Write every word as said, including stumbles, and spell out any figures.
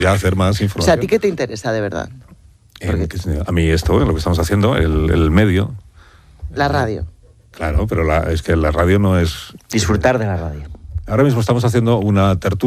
ya hacer más O información. sea, ¿a ti qué te interesa de verdad? En- a mí esto, lo que estamos haciendo, el, el medio. La radio. Claro, pero la, es que la radio no es... Disfrutar de la radio. Ahora mismo estamos haciendo una tertulia